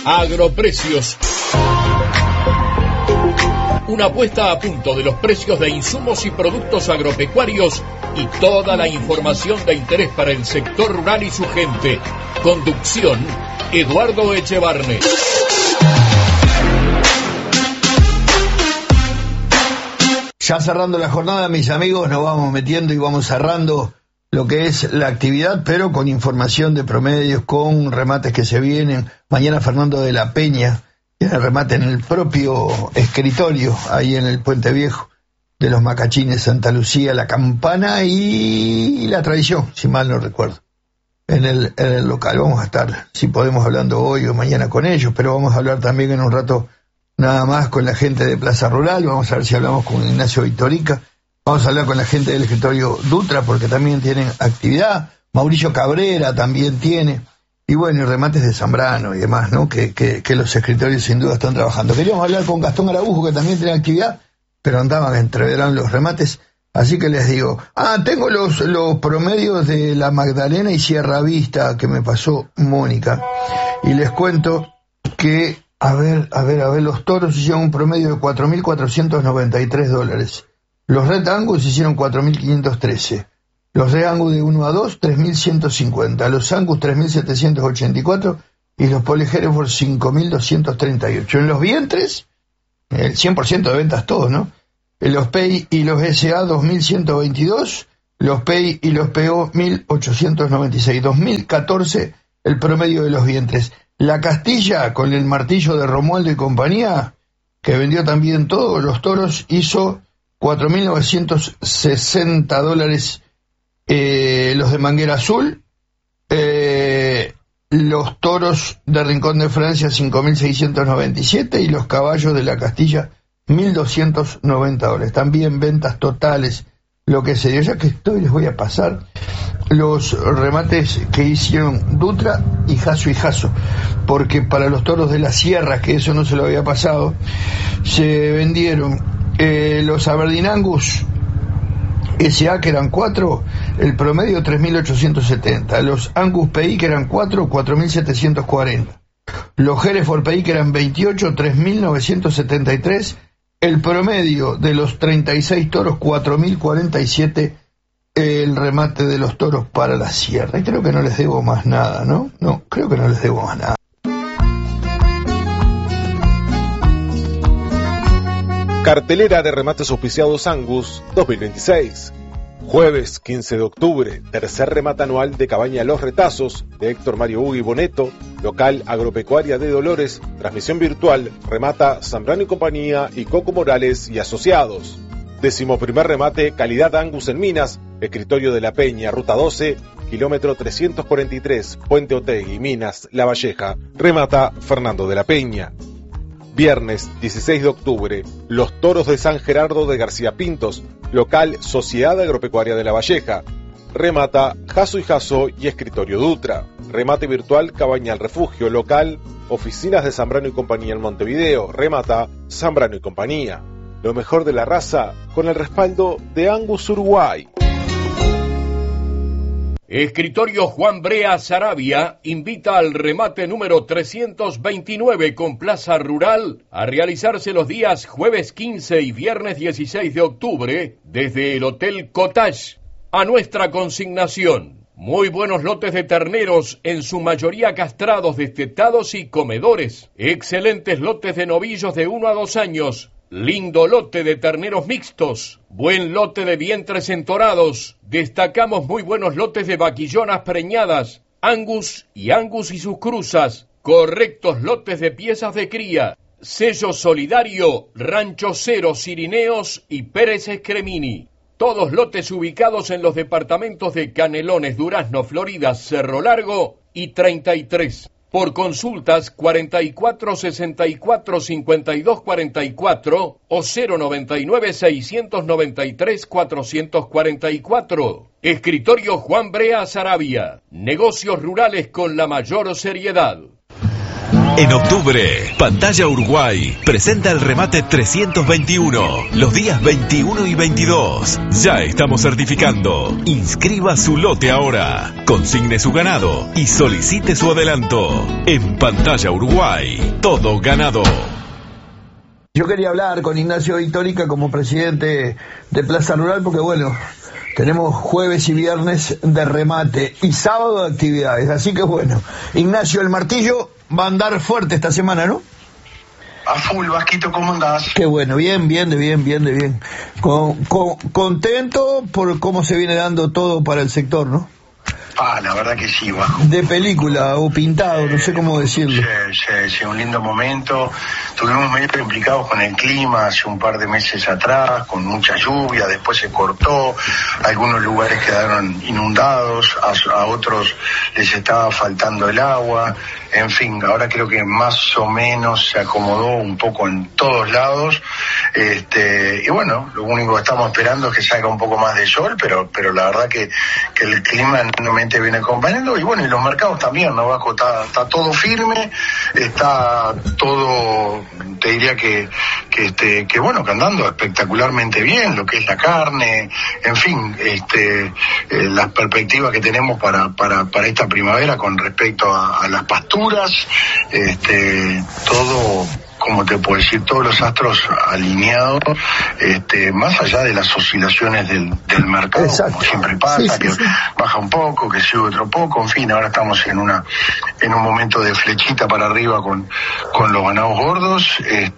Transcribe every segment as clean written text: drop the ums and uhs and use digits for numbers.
Agroprecios. Una puesta a punto de los precios de insumos y productos agropecuarios y toda la información de interés para el sector rural y su gente. Conducción, Eduardo Echevarne. Ya cerrando la jornada, mis amigos, nos vamos metiendo y vamos cerrando lo que es la actividad, pero con información de promedios, con remates que se vienen. Mañana Fernando de la Peña tiene remate en el propio escritorio, ahí en el Puente Viejo de los Macachines, Santa Lucía, La Campana y La Tradición, si mal no recuerdo, en el local. Vamos a estar, si podemos, hablando hoy o mañana con ellos, pero vamos a hablar también en un rato nada más con la gente de Plaza Rural. Vamos a ver si hablamos con Ignacio Victorica. Vamos a hablar con la gente del escritorio Dutra, porque también tienen actividad. Mauricio Cabrera también tiene. Y bueno, y remates de Zambrano y demás, ¿no? Que los escritorios sin duda están trabajando. Queríamos hablar con Gastón Araújo, que también tiene actividad, pero andaban entreverán los remates. Así que les digo, tengo los promedios de la Magdalena y Sierra Vista que me pasó Mónica. Y les cuento que, a ver, los toros hicieron un promedio de $4.493. Los Red Angus hicieron 4.513. Los Red Angus de 1 a 2, 3.150. Los Angus, 3.784. Y los Pole Hereford, 5.238. En los vientres, el 100% de ventas todos, ¿no? Los PEI y los SA, 2.122. Los PEI y los PO, 1.896. 2.014 el promedio de los vientres. La Castilla, con el martillo de Romualdo y compañía, que vendió también todos los toros, hizo $4.960. Los de Manguera Azul, los toros de Rincón de Francia, 5.697, y los caballos de la Castilla, $1.290. También ventas totales, lo que se dio. Ya que estoy, les voy a pasar los remates que hicieron Dutra y Jaso, porque para los toros de la Sierra, que eso no se lo había pasado, se vendieron los Aberdeen Angus SA, que eran 4, el promedio 3.870. Los Angus PI, que eran 4, 4.740. Los Hereford PI, que eran 28, 3.973. El promedio de los 36 toros, 4.047. El remate de los toros para la Sierra. Y creo que no les debo más nada, ¿no? No, creo que no les debo más nada. Cartelera de remates auspiciados Angus 2026. Jueves 15 de octubre, tercer remate anual de Cabaña Los Retazos de Héctor Mario Hugo y Boneto, local Agropecuaria de Dolores, transmisión virtual, remata Zambrano y Compañía y Coco Morales y Asociados. 11º remate Calidad Angus en Minas, escritorio de la Peña, ruta 12, kilómetro 343, Puente Otegui, Minas, La Valleja, remata Fernando de la Peña. Viernes 16 de octubre, los toros de San Gerardo de García Pintos, local Sociedad Agropecuaria de La Valleja, remata Jaso y escritorio Dutra. Remate virtual Cabaña El Refugio, local Oficinas de Zambrano y Compañía en Montevideo, remata Zambrano y Compañía. Lo mejor de la raza con el respaldo de Angus Uruguay. Escritorio Juan Brea Sarabia invita al remate número 329 con Plaza Rural a realizarse los días jueves 15 y viernes 16 de octubre desde el Hotel Cottage. A nuestra consignación, muy buenos lotes de terneros, en su mayoría castrados, destetados y comedores. Excelentes lotes de novillos de 1 a 2 años. Lindo lote de terneros mixtos, buen lote de vientres entorados, destacamos muy buenos lotes de vaquillonas preñadas, Angus y sus cruzas, correctos lotes de piezas de cría, sello solidario, Rancho Cero, Cirineos y Pérez Escremini. Todos lotes ubicados en los departamentos de Canelones, Durazno, Florida, Cerro Largo y 33. Por consultas 44 64 52 44 o 099 693 444. Escritorio Juan Brea Sarabia. Negocios rurales con la mayor seriedad. En octubre, Pantalla Uruguay presenta el remate 321, los días 21 y 22. Ya estamos certificando. Inscriba su lote ahora, consigne su ganado y solicite su adelanto. En Pantalla Uruguay, todo ganado. Yo quería hablar con Ignacio Victorica como presidente de Plaza Rural porque, bueno, tenemos jueves y viernes de remate y sábado de actividades. Así que, bueno, Ignacio, el martillo va a andar fuerte esta semana, ¿no? A full, Vasquito, ¿cómo andás? Qué bueno, bien. Contento por cómo se viene dando todo para el sector, ¿no? La verdad que sí, Vasco. De película o pintado, no sé cómo decirlo. Sí, un lindo momento. Estuvimos medio implicados con el clima hace un par de meses atrás, con mucha lluvia, después se cortó, algunos lugares quedaron inundados, a otros les estaba faltando el agua. En fin, ahora creo que más o menos se acomodó un poco en todos lados. Y bueno, lo único que estamos esperando es que salga un poco más de sol, pero la verdad que el clima normalmente viene acompañando. Y bueno, y los mercados también, ¿no, Vasco? Está todo firme, está todo, te diría que bueno, que andando espectacularmente bien, lo que es la carne, en fin, las perspectivas que tenemos para esta primavera con respecto a las pasturas, todo, como te puedo decir, todos los astros alineados, más allá de las oscilaciones del mercado. Exacto. Como siempre pasa, sí. Baja un poco, que sube otro poco, en fin, ahora estamos en un momento de flechita para arriba con los ganados gordos,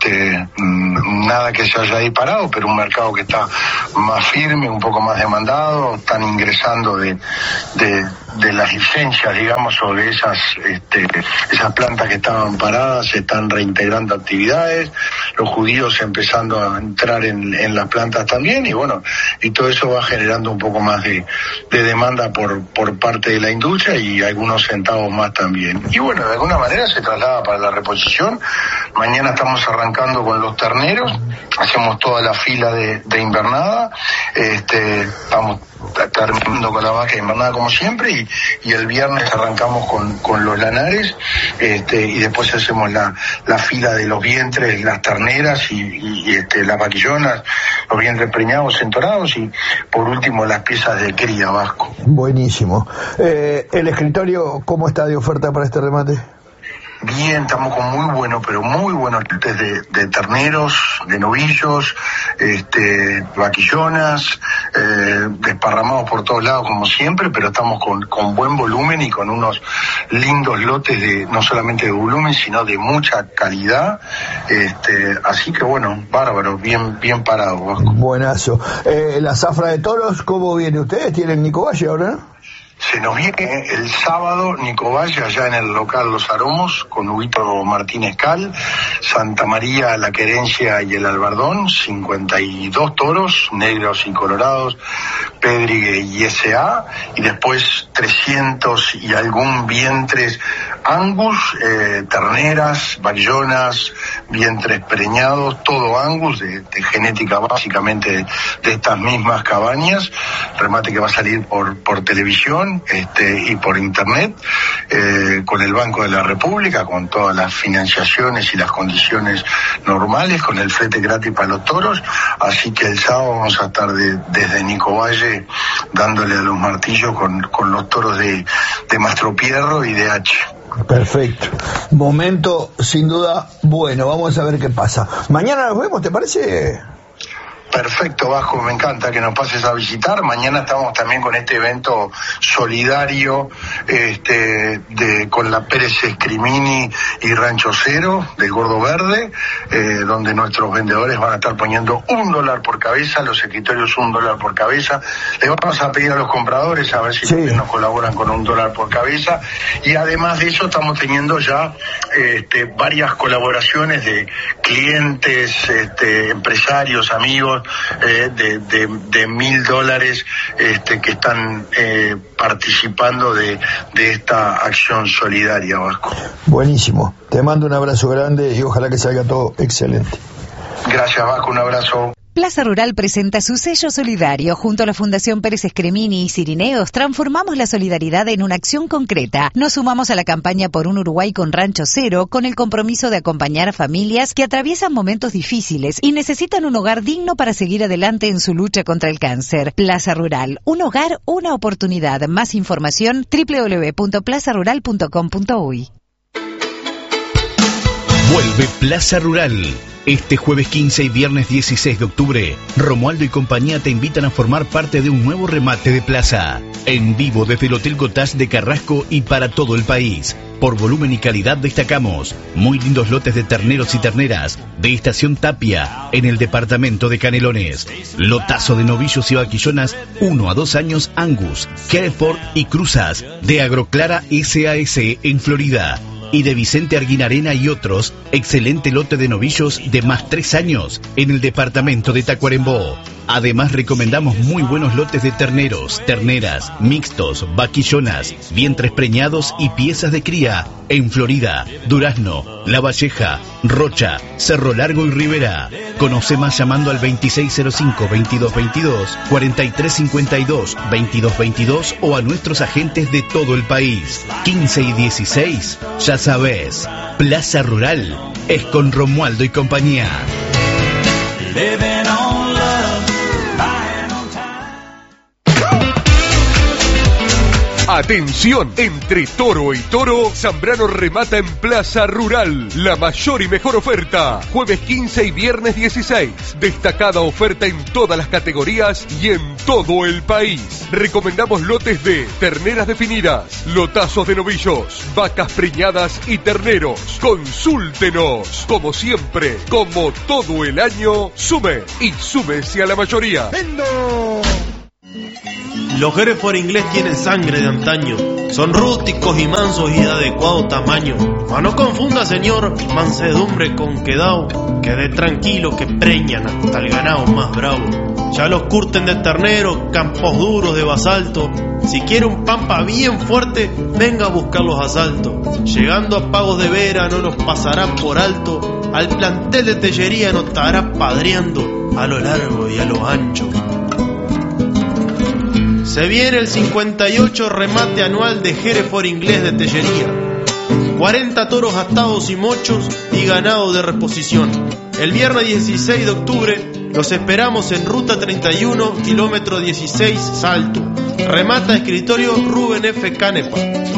nada que se haya disparado, pero un mercado que está más firme, un poco más demandado, están ingresando de las licencias, digamos, o de esas plantas que estaban paradas, se están reintegrando actividades, los judíos empezando a entrar en las plantas también, y bueno, y todo eso va generando un poco más de demanda por parte de la industria y algunos centavos más también. Y bueno, de alguna manera se traslada para la reposición. Mañana estamos arrancando con los terneros, hacemos toda la fila de invernada, estamos terminando con la vaca invernada como siempre, y el viernes arrancamos con los lanares, y después hacemos la fila de los vientres, las terneras y las vaquillonas, los vientres preñados, entorados, y por último las piezas de cría, Vasco. Buenísimo. ¿El escritorio cómo está de oferta para este remate? Bien, estamos con muy buenos lotes de terneros, de novillos, vaquillonas, desparramados por todos lados como siempre, pero estamos con buen volumen y con unos lindos lotes no solamente de volumen, sino de mucha calidad, así que bueno, bárbaro, bien parado, Vasco. Buenazo. La zafra de toros, ¿cómo viene? ¿Ustedes tienen Nico Valle ahora, no? Se nos viene el sábado Nico Valle allá en el local Los Aromos con Huguito Martínez Cal, Santa María, La Querencia y el Albardón, 52 toros, negros y colorados, Pedrigue y S.A., y después 300 y algún vientres Angus, terneras, vaquillonas, vientres preñados, todo Angus, de genética básicamente de estas mismas cabañas, remate que va a salir por televisión, y por internet, con el Banco de la República, con todas las financiaciones y las condiciones normales, con el flete gratis para los toros, así que el sábado vamos a estar desde Nico Valle dándole a los martillos con los toros de Mastropierro y de H. Perfecto. Momento sin duda bueno, vamos a ver qué pasa. Mañana nos vemos, ¿te parece? Perfecto, Vasco, me encanta que nos pases a visitar. Mañana estamos también con este evento solidario con la Pérez Escrimini y Rancho Cero del Gordo Verde, donde nuestros vendedores van a estar poniendo $1 por cabeza, los escritorios $1 por cabeza. Le vamos a pedir a los compradores a ver si nos colaboran con $1 por cabeza, y además de eso estamos teniendo ya varias colaboraciones de clientes, empresarios, amigos, de $1.000 que están participando de esta acción solidaria, Vasco. Buenísimo, te mando un abrazo grande y ojalá que salga todo excelente. Gracias, Vasco, un abrazo. Plaza Rural presenta su sello solidario. Junto a la Fundación Pérez Escremini y Cirineos, transformamos la solidaridad en una acción concreta. Nos sumamos a la campaña por un Uruguay con Rancho Cero, con el compromiso de acompañar a familias que atraviesan momentos difíciles y necesitan un hogar digno para seguir adelante en su lucha contra el cáncer. Plaza Rural, un hogar, una oportunidad. Más información, www.plazarural.com.uy. Vuelve Plaza Rural. Este jueves 15 y viernes 16 de octubre, Romualdo y compañía te invitan a formar parte de un nuevo remate de plaza. En vivo desde el Hotel Cottage de Carrasco y para todo el país. Por volumen y calidad destacamos muy lindos lotes de terneros y terneras de Estación Tapia en el departamento de Canelones. Lotazo de novillos y vaquillonas 1 a 2 años Angus, Hereford y cruzas de Agroclara SAS en Florida. Y de Vicente Arguinarena y otros, excelente lote de novillos de más 3 años en el departamento de Tacuarembó. Además recomendamos muy buenos lotes de terneros, terneras, mixtos, vaquillonas, vientres preñados y piezas de cría en Florida, Durazno, La Valleja, Rocha, Cerro Largo y Rivera. Conoce más llamando al 2605-2222, 4352-2222 o a nuestros agentes de todo el país. 15 y 16, ya sabes, Plaza Rural es con Romualdo y compañía. Atención, entre toro y toro, Zambrano remata en Plaza Rural. La mayor y mejor oferta. Jueves 15 y viernes 16. Destacada oferta en todas las categorías y en todo el país. Recomendamos lotes de terneras definidas, lotazos de novillos, vacas preñadas y terneros. Consúltenos. Como siempre, como todo el año, sume y súmese a la mayoría. ¡Vendo! Los Hereford inglés tienen sangre de antaño, son rústicos y mansos y de adecuado tamaño. Mas no confunda, señor, mansedumbre con quedao, quede tranquilo que preñan hasta el ganado más bravo. Ya los curten de ternero, campos duros de basalto. Si quiere un pampa bien fuerte, venga a buscar los asaltos. Llegando a Pagos de Vera no nos pasará por alto, al plantel de Tellería nos estará padreando a lo largo y a lo ancho. Se viene el 58 remate anual de Hereford inglés de Tellería. 40 toros astados y mochos y ganado de reposición. El viernes 16 de octubre los esperamos en Ruta 31, kilómetro 16, Salto. Remata escritorio Rubén F. Canepa.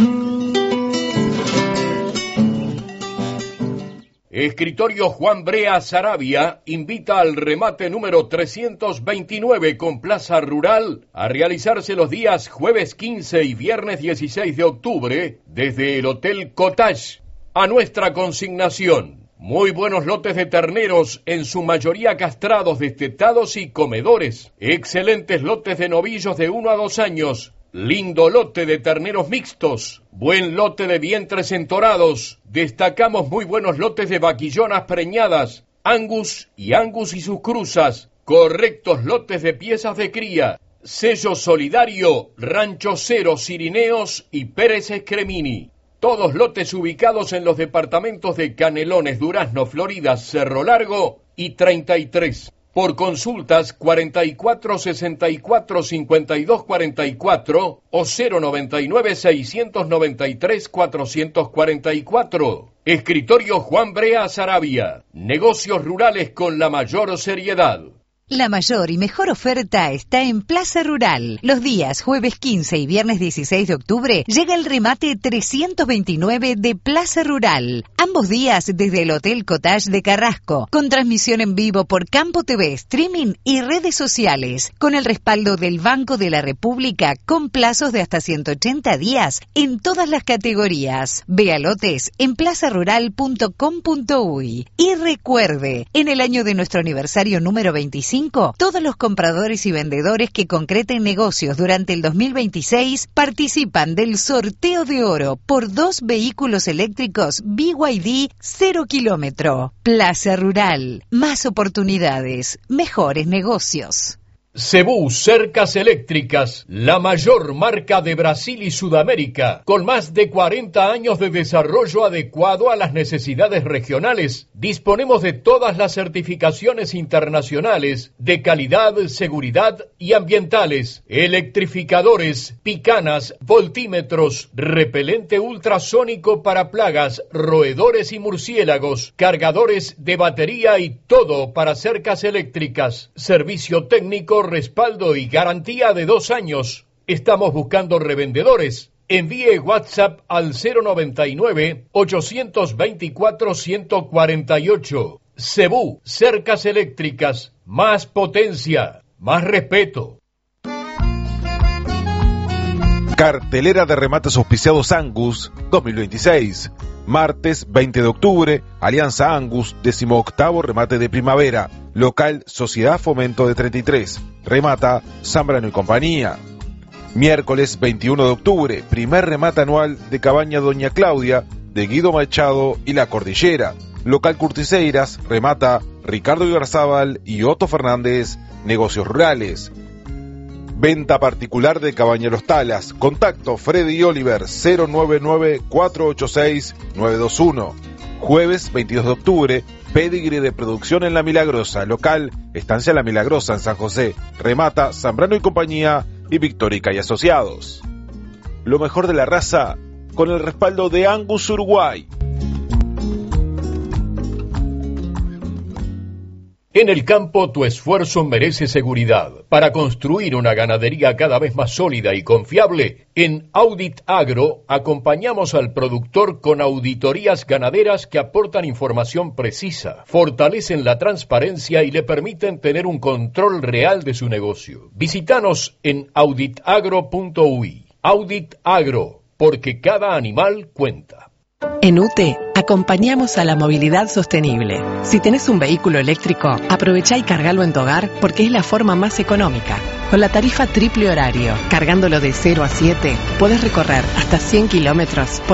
Escritorio Juan Brea Sarabia invita al remate número 329 con Plaza Rural a realizarse los días jueves 15 y viernes 16 de octubre desde el Hotel Cottage. A nuestra consignación, muy buenos lotes de terneros, en su mayoría castrados, destetados y comedores. Excelentes lotes de novillos de 1 a 2 años. Lindo lote de terneros mixtos, buen lote de vientres entorados, destacamos muy buenos lotes de vaquillonas preñadas, Angus y sus cruzas, correctos lotes de piezas de cría, sello solidario, Rancho Cero, Cirineos y Pérez Escremini. Todos lotes ubicados en los departamentos de Canelones, Durazno, Florida, Cerro Largo y 33. Por consultas 44 64 52 44 o 099 693 444. Escritorio Juan Brea Sarabia. Negocios rurales con la mayor seriedad. La mayor y mejor oferta está en Plaza Rural. Los días jueves 15 y viernes 16 de octubre llega el remate 329 de Plaza Rural. Ambos días desde el Hotel Cottage de Carrasco, con transmisión en vivo por Campo TV, streaming y redes sociales, con el respaldo del Banco de la República, con plazos de hasta 180 días en todas las categorías. Vea lotes en plazarural.com.uy. Y recuerde, en el año de nuestro aniversario número 25, todos los compradores y vendedores que concreten negocios durante el 2026 participan del sorteo de oro por 2 vehículos eléctricos BYD 0 kilómetro. Plaza Rural, más oportunidades, mejores negocios. Cebú Cercas Eléctricas, la mayor marca de Brasil y Sudamérica, con más de 40 años de desarrollo adecuado a las necesidades regionales. Disponemos de todas las certificaciones internacionales de calidad, seguridad y ambientales, electrificadores, picanas, voltímetros, repelente ultrasónico para plagas, roedores y murciélagos, cargadores de batería y todo para cercas eléctricas, servicio técnico, respaldo y garantía de 2 años. Estamos buscando revendedores. Envíe WhatsApp al 099-824-148. Cebú, cercas eléctricas, más potencia, más respeto. Cartelera de remates auspiciados Angus 2026. Martes 20 de octubre, Alianza Angus, 18º remate de primavera. Local Sociedad Fomento de 33. Remata Zambrano y compañía. Miércoles 21 de octubre, primer remate anual de Cabaña Doña Claudia, de Guido Machado y La Cordillera. Local Curtiseiras, remata Ricardo Igarzábal y Otto Fernández, Negocios Rurales. Venta particular de Cabaña Los Talas. Contacto Freddy y Oliver 099-486-921. Jueves 22 de octubre, Pedigree de producción en La Milagrosa. Local Estancia La Milagrosa en San José. Remata Zambrano y compañía y Victorica y Asociados. Lo mejor de la raza con el respaldo de Angus Uruguay. En el campo tu esfuerzo merece seguridad. Para construir una ganadería cada vez más sólida y confiable, en Audit Agro acompañamos al productor con auditorías ganaderas que aportan información precisa, fortalecen la transparencia y le permiten tener un control real de su negocio. Visítanos en auditagro.ui. Audit Agro, porque cada animal cuenta. En UTE acompañamos a la movilidad sostenible. Si tenés un vehículo eléctrico, aprovechá y cargalo en tu hogar porque es la forma más económica. Con la tarifa triple horario, cargándolo de 0 a 7, podés recorrer hasta 100 kilómetros por